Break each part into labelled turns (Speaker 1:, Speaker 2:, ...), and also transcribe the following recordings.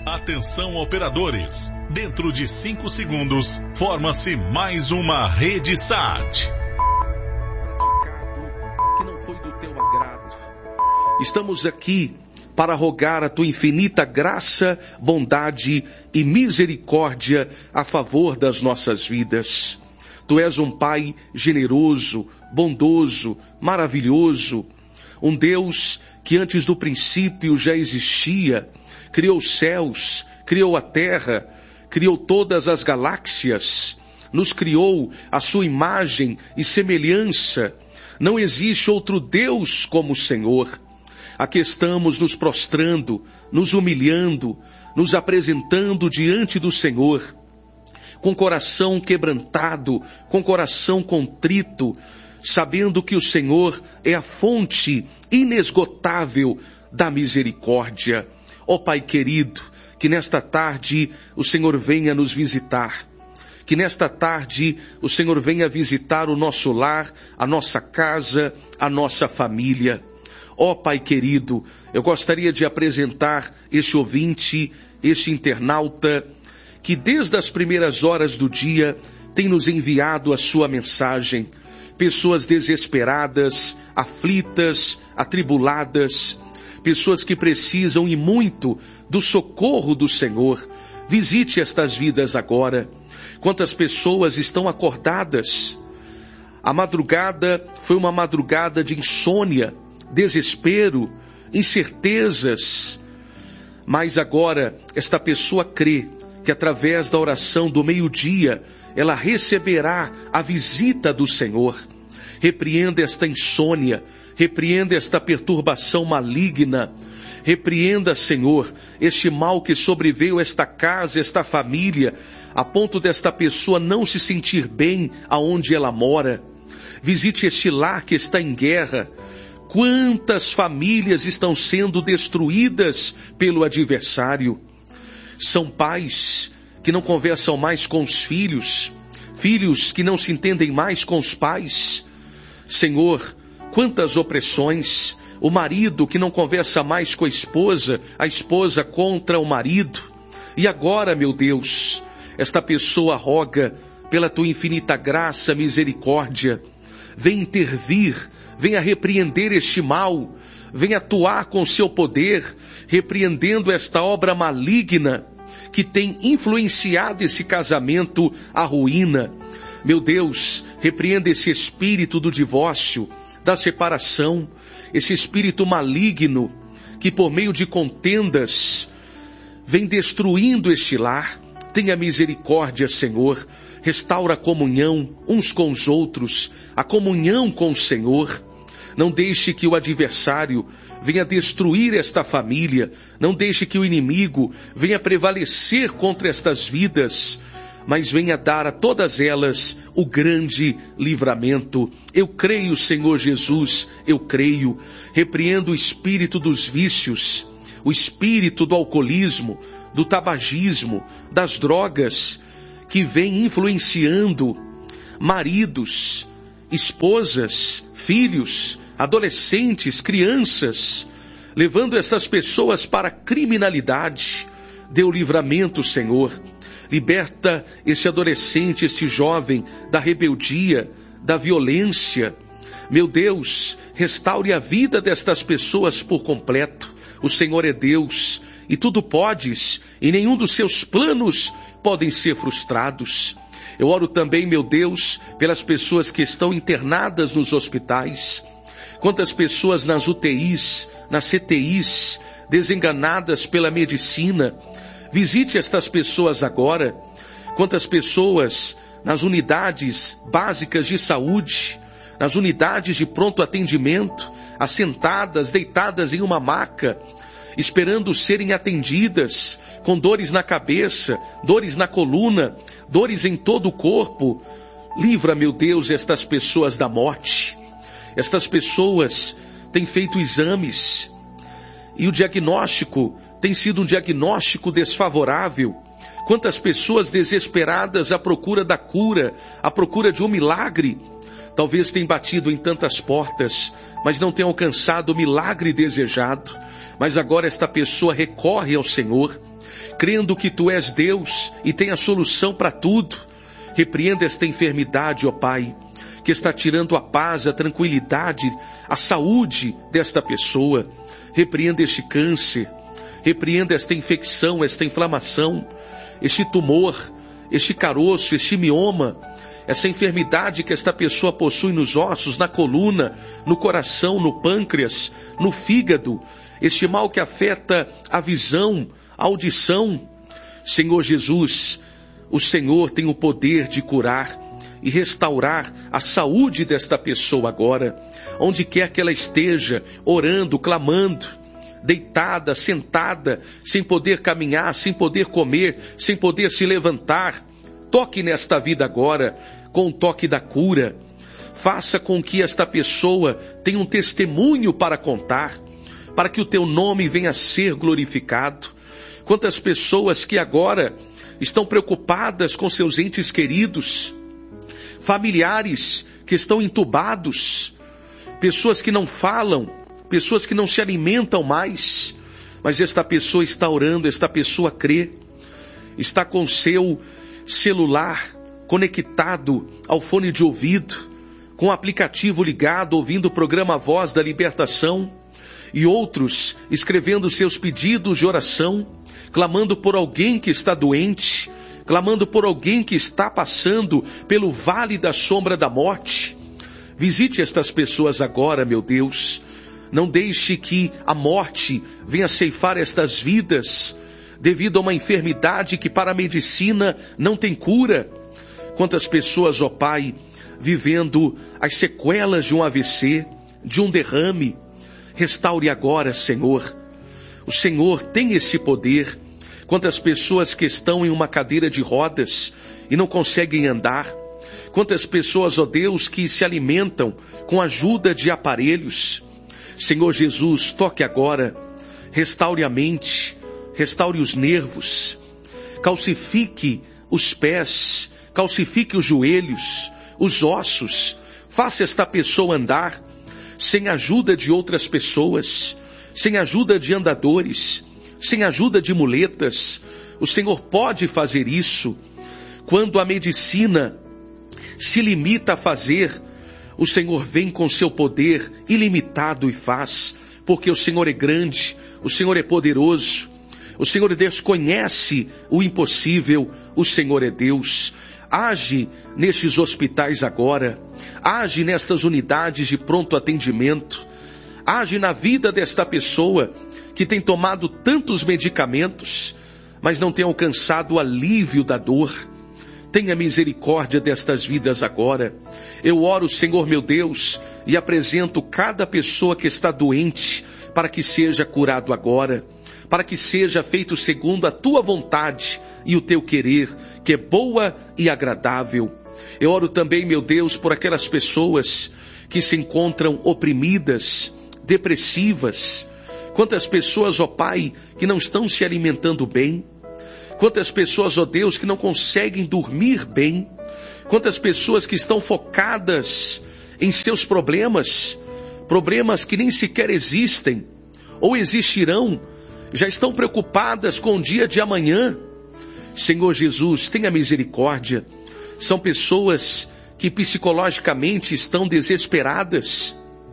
Speaker 1: Atenção, operadores. Dentro de 5 segundos, forma-se mais uma rede SAT.
Speaker 2: Que não foi do teu agrado. Estamos aqui para rogar a tua infinita graça, bondade e misericórdia a favor das nossas vidas. Tu és um Pai generoso, bondoso, maravilhoso, um Deus que antes do princípio já existia, criou os céus, criou a terra, criou todas as galáxias, nos criou à sua imagem e semelhança. Não existe outro Deus como o Senhor. Aqui estamos nos prostrando, nos humilhando, nos apresentando diante do Senhor, com coração quebrantado, com coração contrito, sabendo que o Senhor é a fonte inesgotável da misericórdia. Ó Pai querido, que nesta tarde o Senhor venha nos visitar. Que nesta tarde o Senhor venha visitar o nosso lar, a nossa casa, a nossa família. Ó Pai querido, eu gostaria de apresentar este ouvinte, este internauta, que desde as primeiras horas do dia tem nos enviado a sua mensagem. Pessoas desesperadas, aflitas, atribuladas, pessoas que precisam e muito do socorro do Senhor. Visite estas vidas agora. Quantas pessoas estão acordadas? A madrugada foi uma madrugada de insônia, desespero, incertezas. Mas agora esta pessoa crê que através da oração do meio-dia ela receberá a visita do Senhor. Repreenda esta insônia, repreenda esta perturbação maligna, repreenda, Senhor, este mal que sobreveio a esta casa, esta família, a ponto desta pessoa não se sentir bem aonde ela mora. Visite este lar que está em guerra. Quantas famílias estão sendo destruídas pelo adversário? São pais que não conversam mais com os filhos, filhos que não se entendem mais com os pais. Senhor, quantas opressões, o marido que não conversa mais com a esposa contra o marido. E agora, meu Deus, esta pessoa roga pela tua infinita graça, misericórdia, vem intervir, venha repreender este mal, venha atuar com seu poder, repreendendo esta obra maligna que tem influenciado esse casamento à ruína. Meu Deus, repreenda esse espírito do divórcio, da separação, esse espírito maligno que por meio de contendas vem destruindo este lar. Tenha misericórdia, Senhor, restaura a comunhão uns com os outros, a comunhão com o Senhor. Não deixe que o adversário venha destruir esta família, não deixe que o inimigo venha prevalecer contra estas vidas, mas venha dar a todas elas o grande livramento. Eu creio, Senhor Jesus, eu creio. Repreendo o espírito dos vícios, o espírito do alcoolismo, do tabagismo, das drogas, que vem influenciando maridos, esposas, filhos, adolescentes, crianças, levando essas pessoas para a criminalidade. Dê o livramento, Senhor. Liberta este adolescente, este jovem, da rebeldia, da violência. Meu Deus, restaure a vida destas pessoas por completo. O Senhor é Deus, e tudo podes, e nenhum dos seus planos podem ser frustrados. Eu oro também, meu Deus, pelas pessoas que estão internadas nos hospitais. Quantas pessoas nas UTIs, nas CTIs, desenganadas pela medicina. Visite estas pessoas agora. Quantas pessoas nas unidades básicas de saúde, nas unidades de pronto atendimento, assentadas, deitadas em uma maca, esperando serem atendidas, com dores na cabeça, dores na coluna, dores em todo o corpo. Livra, meu Deus, estas pessoas da morte. Estas pessoas têm feito exames e o diagnóstico tem sido um diagnóstico desfavorável. Quantas pessoas desesperadas à procura da cura, à procura de um milagre. Talvez tenham batido em tantas portas, mas não tenham alcançado o milagre desejado. Mas agora esta pessoa recorre ao Senhor, crendo que Tu és Deus e tem a solução para tudo. Repreenda esta enfermidade, ó Pai, que está tirando a paz, a tranquilidade, a saúde desta pessoa. Repreenda este câncer, repreenda esta infecção, esta inflamação, este tumor, este caroço, este mioma, essa enfermidade que esta pessoa possui nos ossos, na coluna, no coração, no pâncreas, no fígado, este mal que afeta a visão, a audição. Senhor Jesus, o Senhor tem o poder de curar e restaurar a saúde desta pessoa agora, onde quer que ela esteja, orando, clamando, deitada, sentada, sem poder caminhar, sem poder comer, sem poder se levantar. Toque nesta vida agora, com o toque da cura. Faça com que esta pessoa tenha um testemunho para contar, para que o Teu nome venha a ser glorificado. Quantas pessoas que agora estão preocupadas com seus entes queridos, familiares que estão entubados, pessoas que não falam, pessoas que não se alimentam mais, mas esta pessoa está orando, esta pessoa crê, está com seu celular conectado ao fone de ouvido, com o aplicativo ligado, ouvindo o programa Voz da Libertação, e outros escrevendo seus pedidos de oração, clamando por alguém que está doente, clamando por alguém que está passando pelo vale da sombra da morte. Visite estas pessoas agora, meu Deus. Não deixe que a morte venha ceifar estas vidas, devido a uma enfermidade que para a medicina não tem cura. Quantas pessoas, ó Pai, vivendo as sequelas de um AVC, de um derrame. Restaure agora, Senhor. O Senhor tem esse poder. Quantas pessoas que estão em uma cadeira de rodas e não conseguem andar. Quantas pessoas, ó Deus, que se alimentam com a ajuda de aparelhos. Senhor Jesus, toque agora. Restaure a mente, restaure os nervos. Calcifique os pés, calcifique os joelhos, os ossos. Faça esta pessoa andar sem ajuda de outras pessoas, sem ajuda de andadores, sem ajuda de muletas. O Senhor pode fazer isso. Quando a medicina se limita a fazer, o Senhor vem com seu poder ilimitado e faz, porque o Senhor é grande, o Senhor é poderoso, o Senhor desconhece o impossível, o Senhor é Deus. Age nestes hospitais agora, age nestas unidades de pronto atendimento, age na vida desta pessoa que tem tomado tantos medicamentos, mas não tem alcançado o alívio da dor. Tenha misericórdia destas vidas agora. Eu oro, Senhor meu Deus, e apresento cada pessoa que está doente, para que seja curado agora, para que seja feito segundo a Tua vontade e o Teu querer, que é boa e agradável. Eu oro também, meu Deus, por aquelas pessoas que se encontram oprimidas, depressivas. Quantas pessoas, ó Pai, que não estão se alimentando bem. Quantas pessoas, ó Deus, que não conseguem dormir bem. Quantas pessoas que estão focadas em seus problemas, problemas que nem sequer existem ou existirão, já estão preocupadas com o dia de amanhã. Senhor Jesus, tenha misericórdia. São pessoas que psicologicamente estão desesperadas.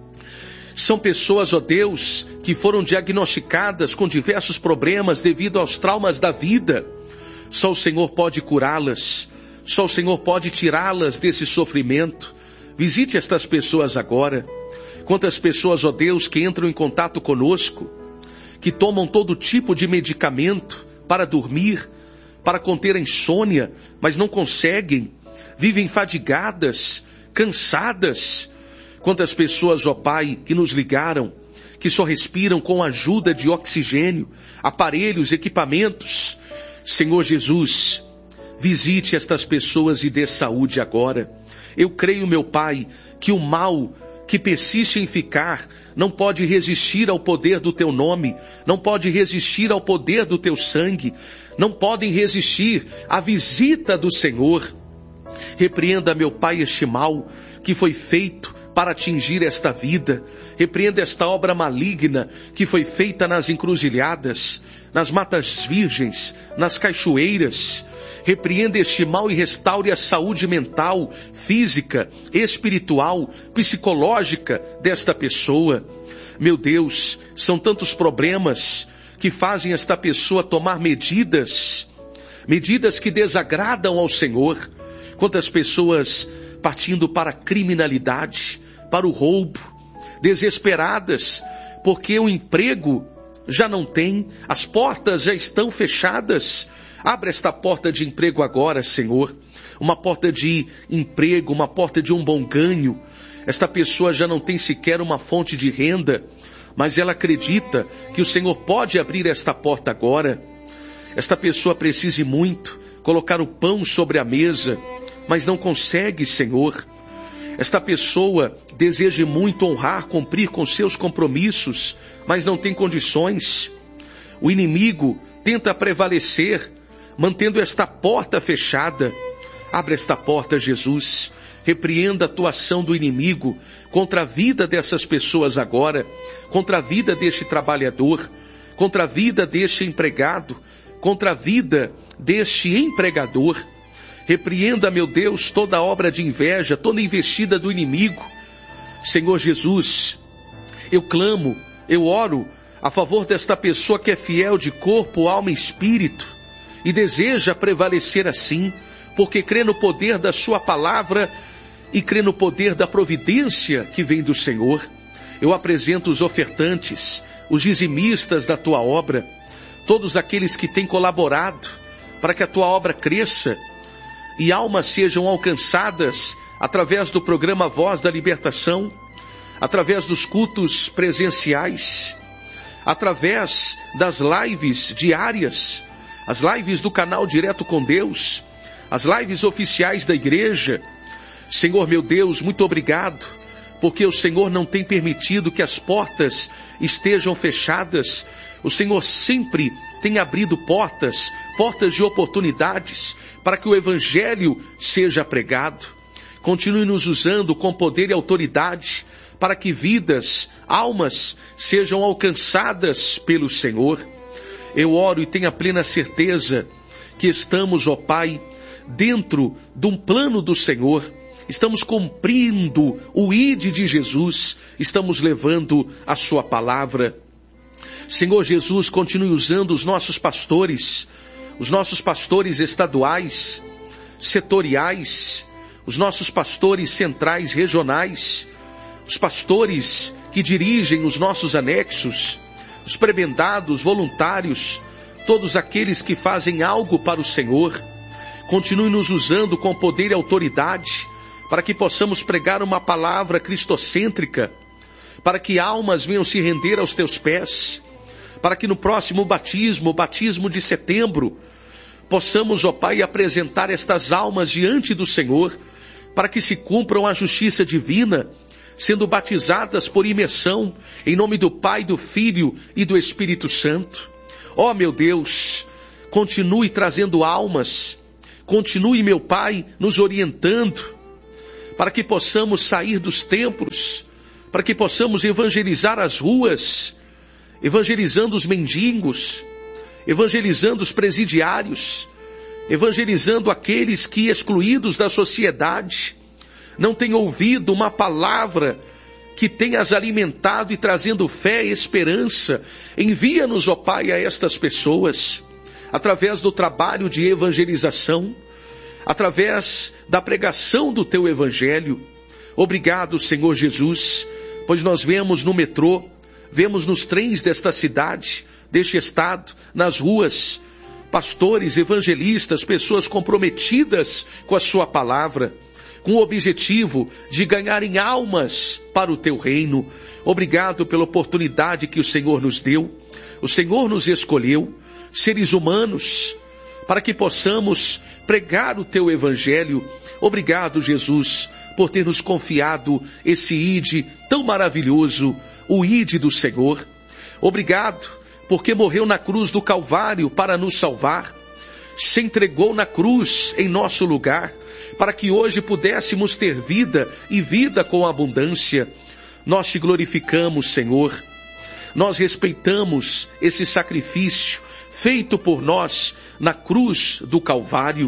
Speaker 2: São pessoas, ó Deus, que foram diagnosticadas com diversos problemas devido aos traumas da vida. Só o Senhor pode curá-las. Só o Senhor pode tirá-las desse sofrimento. Visite estas pessoas agora. Quantas pessoas, ó Deus, que entram em contato conosco, que tomam todo tipo de medicamento para dormir, para conter a insônia, mas não conseguem, vivem fadigadas, cansadas. Quantas pessoas, ó Pai, que nos ligaram, que só respiram com a ajuda de oxigênio, aparelhos, equipamentos. Senhor Jesus, visite estas pessoas e dê saúde agora. Eu creio, meu Pai, que o mal que persiste em ficar não pode resistir ao poder do Teu nome, não pode resistir ao poder do Teu sangue, não podem resistir à visita do Senhor. Repreenda, meu Pai, este mal que foi feito para atingir esta vida. Repreenda esta obra maligna que foi feita nas encruzilhadas, nas matas virgens, nas cachoeiras. Repreenda este mal e restaure a saúde mental, física, espiritual, psicológica desta pessoa. Meu Deus, são tantos problemas que fazem esta pessoa tomar medidas que desagradam ao Senhor. Quantas pessoas partindo para a criminalidade, para o roubo, desesperadas, porque o emprego já não tem, as portas já estão fechadas. Abre esta porta de emprego agora, Senhor. Uma porta de emprego, uma porta de um bom ganho. Esta pessoa já não tem sequer uma fonte de renda, mas ela acredita que o Senhor pode abrir esta porta agora. Esta pessoa precisa muito colocar o pão sobre a mesa, mas não consegue, Senhor. Esta pessoa deseja muito honrar, cumprir com seus compromissos, mas não tem condições. O inimigo tenta prevalecer, mantendo esta porta fechada. Abre esta porta, Jesus. Repreenda a atuação do inimigo contra a vida dessas pessoas agora, contra a vida deste trabalhador, contra a vida deste empregado, contra a vida deste empregador. Repreenda, meu Deus, toda obra de inveja, toda investida do inimigo. Senhor Jesus, eu clamo, eu oro a favor desta pessoa que é fiel de corpo, alma e espírito e deseja prevalecer assim, porque crê no poder da sua palavra e crê no poder da providência que vem do Senhor. Eu apresento os ofertantes, os dizimistas da tua obra, todos aqueles que têm colaborado para que a tua obra cresça e almas sejam alcançadas através do programa Voz da Libertação, através dos cultos presenciais, através das lives diárias, as lives do canal Direto com Deus, as lives oficiais da igreja. Senhor meu Deus, muito obrigado, porque o Senhor não tem permitido que as portas estejam fechadas. O Senhor sempre tem abrido portas de oportunidades para que o Evangelho seja pregado. Continue nos usando com poder e autoridade para que vidas, almas sejam alcançadas pelo Senhor. Eu oro e tenho a plena certeza que estamos, ó Pai, dentro de um plano do Senhor. Estamos cumprindo o ide de Jesus, estamos levando a sua palavra. Senhor Jesus, continue usando os nossos pastores estaduais, setoriais, os nossos pastores centrais, regionais, os pastores que dirigem os nossos anexos, os prebendados, voluntários, todos aqueles que fazem algo para o Senhor. Continue nos usando com poder e autoridade, para que possamos pregar uma palavra cristocêntrica, para que almas venham se render aos teus pés, para que no próximo batismo, o batismo de setembro, possamos, ó Pai, apresentar estas almas diante do Senhor, para que se cumpram a justiça divina, sendo batizadas por imersão, em nome do Pai, do Filho e do Espírito Santo. Ó meu Deus, continue trazendo almas, continue, meu Pai, nos orientando, para que possamos sair dos templos, para que possamos evangelizar as ruas, evangelizando os mendigos, evangelizando os presidiários, evangelizando aqueles que, excluídos da sociedade, não têm ouvido uma palavra que tenha as alimentado e trazendo fé e esperança. Envia-nos, ó Pai, a estas pessoas, através do trabalho de evangelização, através da pregação do teu evangelho. Obrigado, Senhor Jesus, pois nós vemos no metrô, vemos nos trens desta cidade, deste estado, nas ruas, pastores, evangelistas, pessoas comprometidas com a sua palavra, com o objetivo de ganharem almas para o teu reino. Obrigado pela oportunidade que o Senhor nos deu. O Senhor nos escolheu, seres humanos, para que possamos pregar o teu evangelho. Obrigado, Jesus, por ter nos confiado esse ide tão maravilhoso, o ide do Senhor. Obrigado, porque morreu na cruz do Calvário para nos salvar. se entregou na cruz em nosso lugar, para que hoje pudéssemos ter vida e vida com abundância. Nós te glorificamos, Senhor. Nós respeitamos esse sacrifício feito por nós na cruz do Calvário.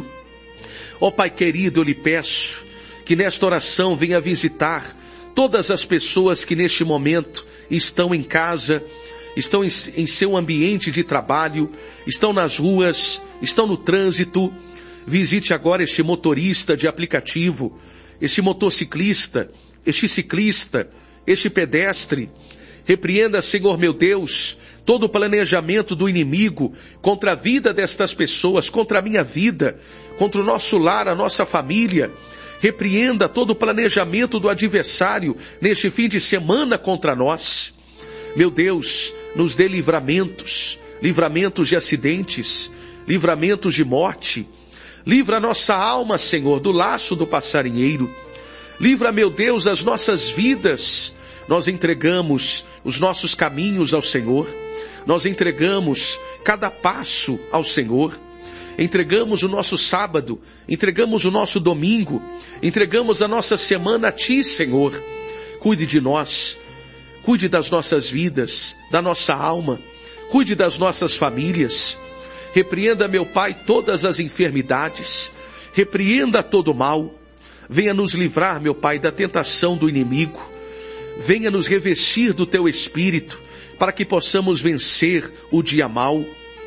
Speaker 2: Ó Pai querido, eu lhe peço que nesta oração venha visitar todas as pessoas que neste momento estão em casa, estão em seu ambiente de trabalho, estão nas ruas, estão no trânsito. Visite agora este motorista de aplicativo, este motociclista, este ciclista, este pedestre. Repreenda, Senhor meu Deus, todo o planejamento do inimigo contra a vida destas pessoas, contra a minha vida, contra o nosso lar, a nossa família. Repreenda todo o planejamento do adversário neste fim de semana contra nós. Meu Deus, nos dê livramentos, livramentos de acidentes, livramentos de morte. Livra a nossa alma, Senhor, do laço do passarinheiro. Livra, meu Deus, as nossas vidas. Nós entregamos os nossos caminhos ao Senhor. Nós entregamos cada passo ao Senhor. Entregamos o nosso sábado, entregamos o nosso domingo, entregamos a nossa semana a Ti, Senhor. Cuide de nós, cuide das nossas vidas, da nossa alma, cuide das nossas famílias. Repreenda, meu Pai, todas as enfermidades, repreenda todo o mal. Venha nos livrar, meu Pai, da tentação do inimigo. Venha nos revestir do Teu Espírito, para que possamos vencer o dia mau.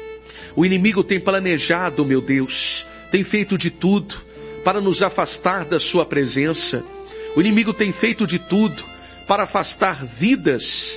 Speaker 2: O inimigo tem planejado, meu Deus, tem feito de tudo para nos afastar da Sua presença. O inimigo tem feito de tudo para afastar vidas,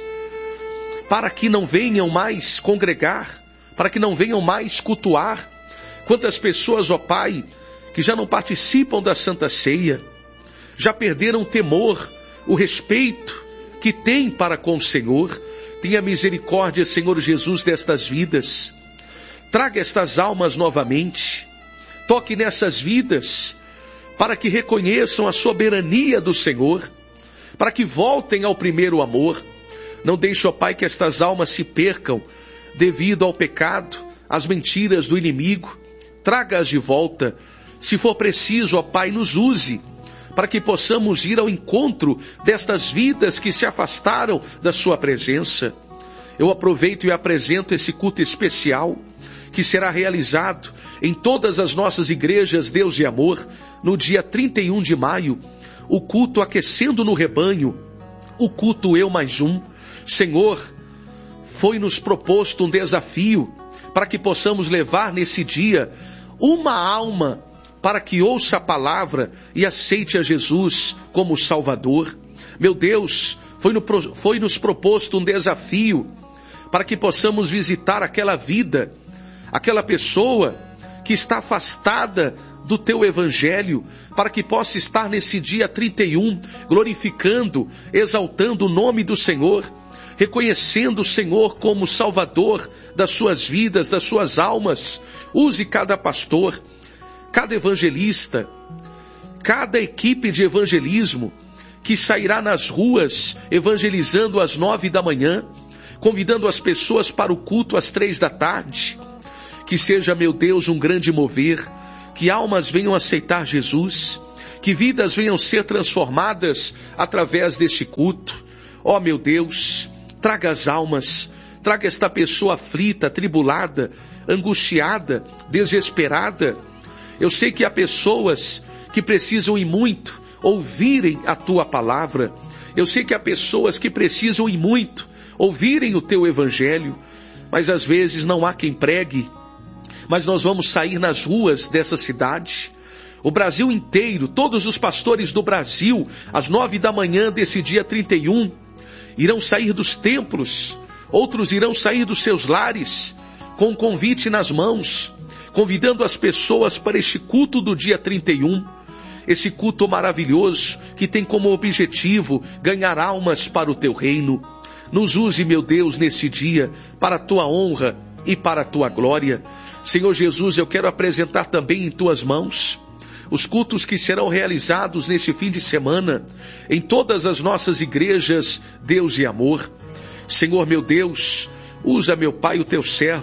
Speaker 2: para que não venham mais congregar, para que não venham mais cultuar. Quantas pessoas, ó Pai, que já não participam da Santa Ceia, já perderam o temor, o respeito que têm para com o Senhor. Tenha misericórdia, Senhor Jesus, destas vidas. Traga estas almas novamente. Toque nessas vidas, para que reconheçam a soberania do Senhor, para que voltem ao primeiro amor. Não deixe, ó Pai, que estas almas se percam devido ao pecado, às mentiras do inimigo. Traga-as de volta. Se for preciso, ó Pai, nos use, para que possamos ir ao encontro destas vidas que se afastaram da Sua presença. Eu aproveito e apresento esse culto especial, que será realizado em todas as nossas igrejas Deus e Amor, no dia 31 de maio, o culto Aquecendo no Rebanho, o culto Eu Mais Um. Senhor, foi-nos proposto um desafio, para que possamos levar nesse dia uma alma, para que ouça a palavra e aceite a Jesus como Salvador. Meu Deus, foi-nos proposto um desafio, para que possamos visitar aquela vida, aquela pessoa que está afastada do Teu Evangelho, para que possa estar nesse dia 31, glorificando, exaltando o nome do Senhor, reconhecendo o Senhor como Salvador das suas vidas, das suas almas. Use cada pastor, cada evangelista, cada equipe de evangelismo, que sairá nas ruas evangelizando às 9 da manhã, convidando as pessoas para o culto às 3 da tarde. Que seja, meu Deus, um grande mover, que almas venham aceitar Jesus, que vidas venham ser transformadas através deste culto. Ó meu Deus, traga as almas, traga esta pessoa aflita, atribulada, angustiada, desesperada. Eu sei que há pessoas que precisam e muito ouvirem a Tua palavra. Eu sei que há pessoas que precisam e muito ouvirem o Teu Evangelho, mas às vezes não há quem pregue. Mas nós vamos sair nas ruas dessa cidade, o Brasil inteiro, todos os pastores do Brasil, às 9 da manhã desse dia 31, irão sair dos templos, outros irão sair dos seus lares, com um convite nas mãos, convidando as pessoas para este culto do dia 31, esse culto maravilhoso, que tem como objetivo ganhar almas para o Teu reino. Nos use, meu Deus, nesse dia, para a Tua honra e para a Tua glória. Senhor Jesus, eu quero apresentar também em Tuas mãos os cultos que serão realizados neste fim de semana, em todas as nossas igrejas, Deus e Amor. Senhor meu Deus, usa, meu Pai, o Teu servo,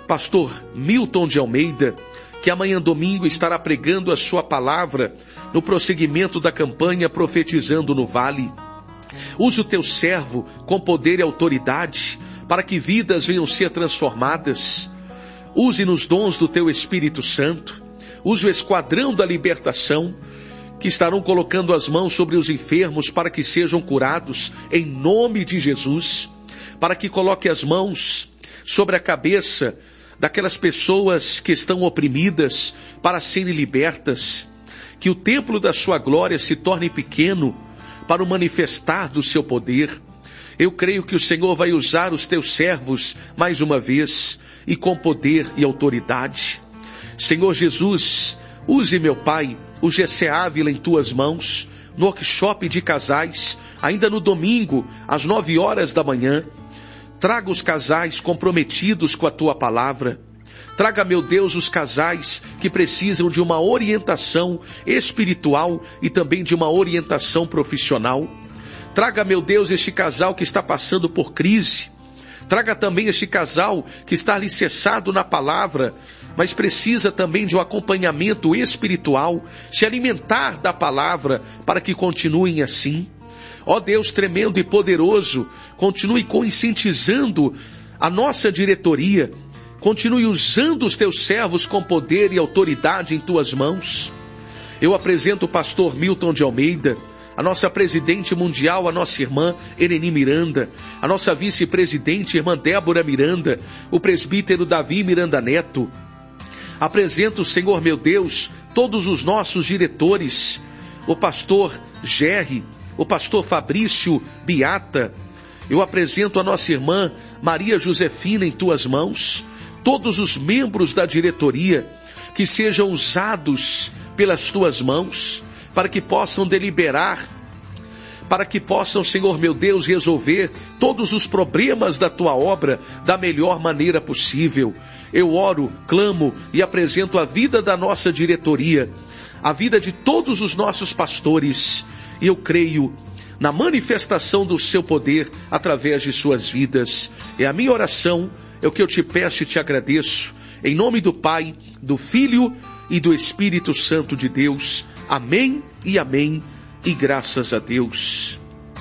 Speaker 2: pastor Milton de Almeida, que amanhã domingo estará pregando a sua palavra no prosseguimento da campanha Profetizando no Vale. Use o teu servo com poder e autoridade para que vidas venham ser transformadas. Use nos dons do teu Espírito Santo. Use o esquadrão da libertação, que estarão colocando as mãos sobre os enfermos para que sejam curados em nome de Jesus. Para que coloque as mãos sobre a cabeça daquelas pessoas que estão oprimidas para serem libertas. Que o templo da sua glória se torne pequeno para o manifestar do seu poder. Eu creio que o Senhor vai usar os teus servos mais uma vez e com poder e autoridade. Senhor Jesus, use, meu Pai, o GC Ávila em tuas mãos, no workshop de casais, ainda no domingo, às 9 horas da manhã. Traga os casais comprometidos com a tua palavra. Traga, meu Deus, os casais que precisam de uma orientação espiritual e também de uma orientação profissional. Traga, meu Deus, este casal que está passando por crise. Traga também este casal que está alicerçado na palavra, mas precisa também de um acompanhamento espiritual, se alimentar da palavra para que continuem assim. Ó Deus tremendo e poderoso, continue conscientizando a nossa diretoria, continue usando os teus servos com poder e autoridade em tuas mãos. Eu apresento o pastor Milton de Almeida, a nossa presidente mundial, a nossa irmã Ereni Miranda, a nossa vice-presidente, irmã Débora Miranda, o presbítero Davi Miranda Neto. Apresento, Senhor meu Deus, todos os nossos diretores, o pastor Gerry, o pastor Fabrício Beata. Eu apresento a nossa irmã Maria Josefina em tuas mãos, todos os membros da diretoria, que sejam usados pelas tuas mãos, para que possam deliberar, para que possam, Senhor meu Deus, resolver todos os problemas da tua obra da melhor maneira possível. Eu oro, clamo e apresento a vida da nossa diretoria, a vida de todos os nossos pastores, e eu creio na manifestação do seu poder através de suas vidas. É a minha oração, é o que eu te peço e te agradeço, em nome do Pai, do Filho e do Espírito Santo de Deus. Amém e amém, e graças a Deus.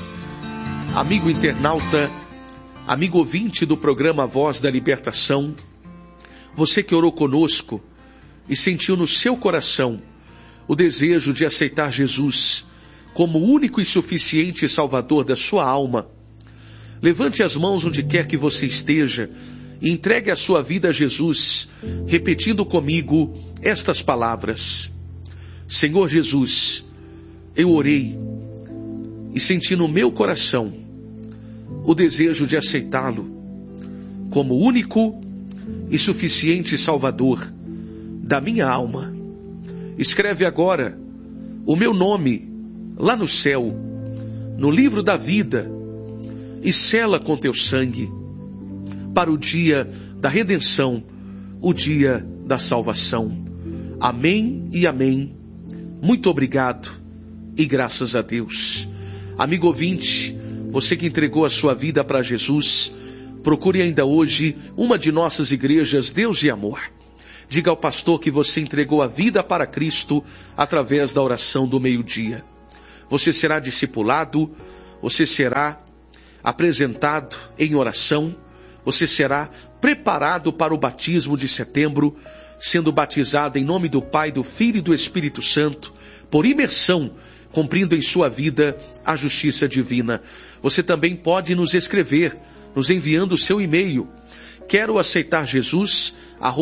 Speaker 2: Amigo internauta, amigo ouvinte do programa Voz da Libertação, você que orou conosco e sentiu no seu coração o desejo de aceitar Jesus como o único e suficiente Salvador da sua alma, levante as mãos onde quer que você esteja e entregue a sua vida a Jesus, repetindo comigo estas palavras: Senhor Jesus, eu orei e senti no meu coração o desejo de aceitá-lo como único e suficiente Salvador da minha alma. Escreve agora o meu nome lá no céu, no livro da vida, e sela com teu sangue, para o dia da redenção, o dia da salvação. Amém e amém. Muito obrigado e graças a Deus. Amigo ouvinte, você que entregou a sua vida para Jesus, procure ainda hoje uma de nossas igrejas Deus e Amor. Diga ao pastor que você entregou a vida para Cristo através da oração do meio-dia. Você será discipulado, você será apresentado em oração, você será preparado para o batismo de setembro, sendo batizado em nome do Pai, do Filho e do Espírito Santo, por imersão, cumprindo em sua vida a justiça divina. Você também pode nos escrever, nos enviando o seu e-mail. Quero aceitar Jesus,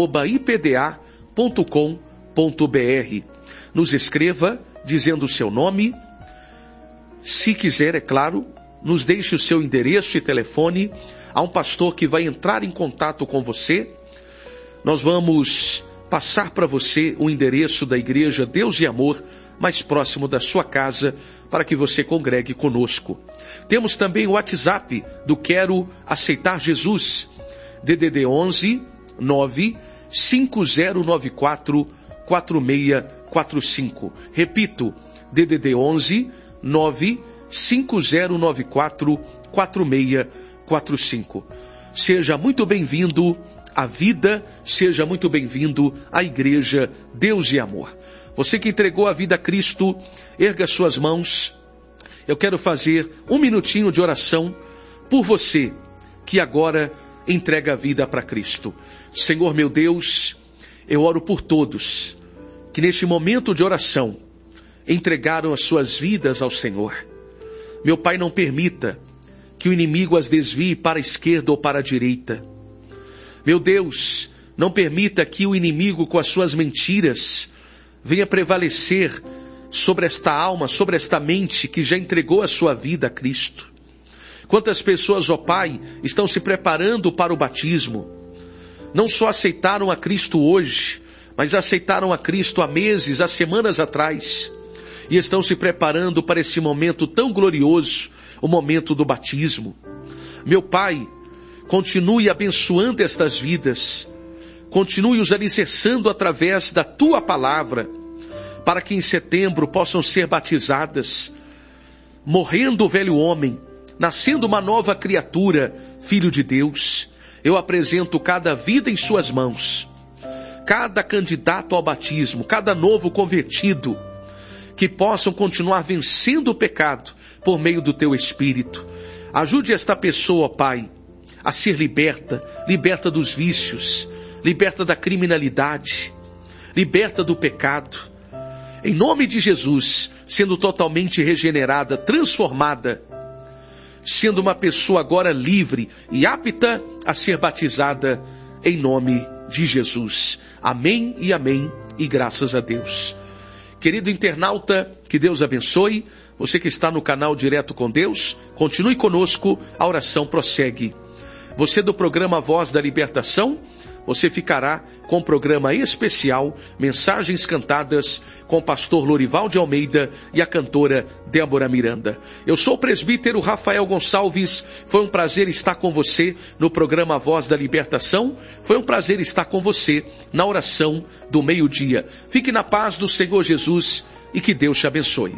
Speaker 2: @ipda.com.br. Nos escreva dizendo o seu nome. Se quiser, é claro, nos deixe o seu endereço e telefone. Há um pastor que vai entrar em contato com você. Nós vamos passar para você o endereço da igreja Deus e Amor mais próximo da sua casa, para que você congregue conosco. Temos também o WhatsApp do Quero Aceitar Jesus, DDD 11 9 5094 4645. Repito, DDD 11 9 5094 4645. Seja muito bem-vindo a vida, seja muito bem-vindo à Igreja Deus e Amor. Você que entregou a vida a Cristo, erga suas mãos. Eu quero fazer um minutinho de oração por você que agora entrega a vida para Cristo. Senhor meu Deus, eu oro por todos que neste momento de oração entregaram as suas vidas ao Senhor. Meu Pai, não permita que o inimigo as desvie para a esquerda ou para a direita. Meu Deus, não permita que o inimigo com as suas mentiras venha prevalecer sobre esta alma, sobre esta mente que já entregou a sua vida a Cristo. Quantas pessoas, ó Pai, estão se preparando para o batismo? Não só aceitaram a Cristo hoje, mas aceitaram a Cristo há meses, há semanas atrás, e estão se preparando para esse momento tão glorioso, o momento do batismo. Meu Pai, continue abençoando estas vidas, continue os alicerçando através da Tua palavra, para que em setembro possam ser batizadas, morrendo o velho homem, nascendo uma nova criatura, filho de Deus. Eu apresento cada vida em suas mãos, cada candidato ao batismo, cada novo convertido, que possam continuar vencendo o pecado por meio do Teu Espírito. Ajude esta pessoa, ó Pai, a ser liberta dos vícios, liberta da criminalidade, liberta do pecado. Em nome de Jesus, sendo totalmente regenerada, transformada, sendo uma pessoa agora livre e apta a ser batizada em nome de Jesus. Amém e amém, e graças a Deus. Querido internauta, que Deus abençoe. Você que está no canal Direto com Deus, continue conosco, a oração prossegue. Você do programa Voz da Libertação, você ficará com o programa especial Mensagens Cantadas com o pastor Lorival de Almeida e a cantora Débora Miranda. Eu sou o presbítero Rafael Gonçalves. Foi um prazer estar com você no programa Voz da Libertação. Foi um prazer estar com você na oração do meio-dia. Fique na paz do Senhor Jesus e que Deus te abençoe.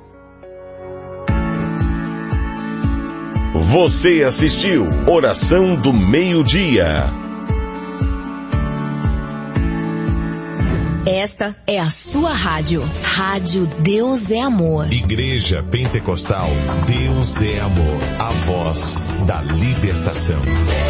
Speaker 1: Você assistiu Oração do Meio-Dia.
Speaker 3: Esta é a sua rádio. Rádio Deus é Amor.
Speaker 1: Igreja Pentecostal Deus é Amor. A voz da libertação.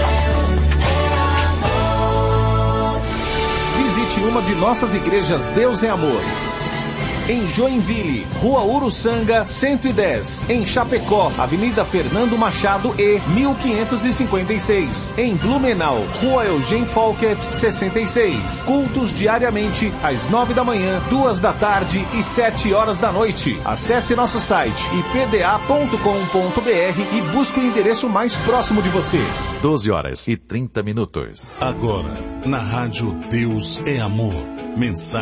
Speaker 4: Visite uma de nossas igrejas Deus é Amor. Em Joinville, Rua Uruçanga, 110. Em Chapecó, Avenida Fernando Machado E, 1556. Em Blumenau, Rua Eugênio Folkert, 66. Cultos diariamente, às 9 da manhã, 2 da tarde e 7 horas da noite. Acesse nosso site ipda.com.br e busque o endereço mais próximo de você.
Speaker 1: 12h30. Agora, na rádio Deus é Amor. Mensagem.